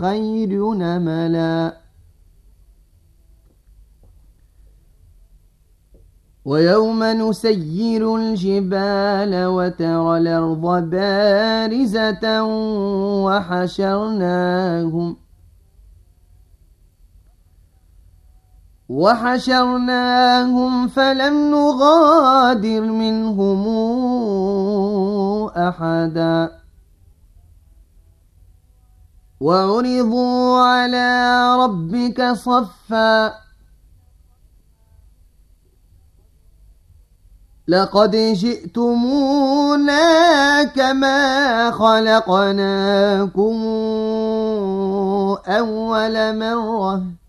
خير نملا ويوم نسير الجبال وترى الأرض بارزة وحشرناهم فلم نغادر منهم أحدا وعرضوا على ربك صفا لقد جئتمونا كما خلقناكم أول مرة